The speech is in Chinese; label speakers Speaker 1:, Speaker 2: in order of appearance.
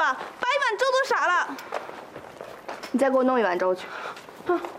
Speaker 1: 了，把一碗粥都洒了。
Speaker 2: 你再给我弄一碗粥去。
Speaker 1: 啊。